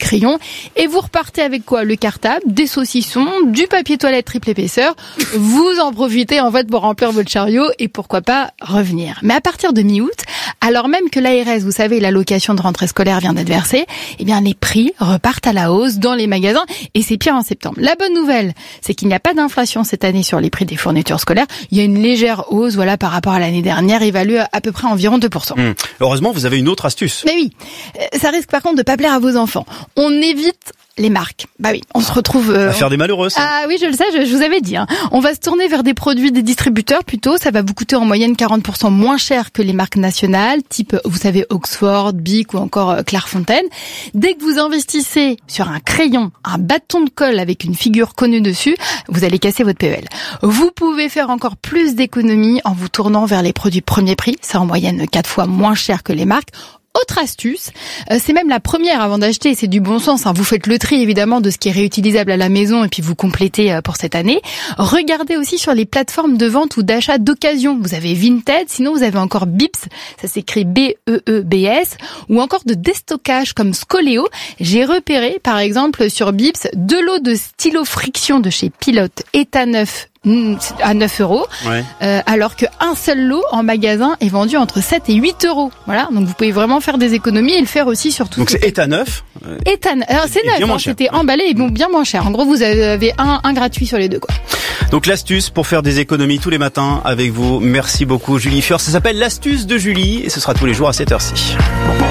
crayon. Et vous repartez avec quoi? Le cartable, des saucissons, du papier toilette triple épaisseur. Vous en profitez en fait pour remplir votre chariot et pourquoi pas revenir. Mais à partir de mi-août, alors même que l'ARS, vous savez, l'allocation de rentrée scolaire vient d'être versée, eh bien les prix repartent à la hausse dans les magasins et c'est pire en septembre. La bonne nouvelle, c'est qu'il n'y a pas d'inflation cette année sur les prix des fournitures scolaires. Il y a une légère hausse, voilà, par rapport à l'année dernière, évaluée à peu près environ 2%. Heureusement, vous avez une autre astuce. Mais oui, ça risque par contre de pas plaire à vos enfants. On évite les marques. Bah oui, on se retrouve... À faire des malheureux, ça. Ah oui, je le sais, je vous avais dit. On va se tourner vers des produits des distributeurs plutôt. Ça va vous coûter en moyenne 40% moins cher que les marques nationales, type, vous savez, Oxford, Bic ou encore Clairefontaine. Dès que vous investissez sur un crayon, un bâton de colle avec une figure connue dessus, vous allez casser votre PEL. Vous pouvez faire encore plus d'économies en vous tournant vers les produits premier prix. C'est en moyenne 4 fois moins cher que les marques. Autre astuce, c'est même la première avant d'acheter, c'est du bon sens. Vous faites le tri évidemment de ce qui est réutilisable à la maison et puis vous complétez pour cette année. Regardez aussi sur les plateformes de vente ou d'achat d'occasion. Vous avez Vinted, sinon vous avez encore Bips, ça s'écrit B-E-E-B-S, ou encore de déstockage comme Scoléo. J'ai repéré par exemple sur Bips 2 lots de stylo friction de chez Pilote état neuf à 9 €, ouais. Alors qu'un seul lot en magasin est vendu entre 7 et 8 €. Voilà, donc vous pouvez vraiment faire des économies et le faire aussi sur tout. Donc c'est état neuf. Alors c'est neuf, c'était emballé et bien moins cher. En gros, vous avez un gratuit sur les deux, quoi. Donc l'astuce pour faire des économies tous les matins avec vous. Merci beaucoup Julie Fior. Ça s'appelle l'astuce de Julie et ce sera tous les jours à cette heure-ci.